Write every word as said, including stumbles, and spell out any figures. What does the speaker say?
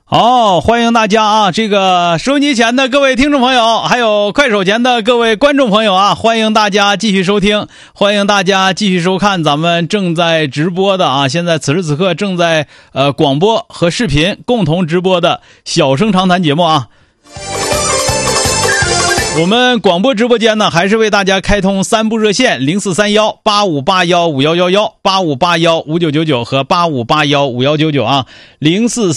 好，欢迎大家啊！这个收音机前的各位听众朋友，还有快手前的各位观众朋友啊，欢迎大家继续收听，欢迎大家继续收看咱们正在直播的啊，现在此时此刻正在呃广播和视频共同直播的小生长谈节目啊。我们广播直播间呢，还是为大家开通三部热线：零四三幺八五八幺五幺幺幺、八五八幺五九九九和八五八幺五幺九九啊，零四。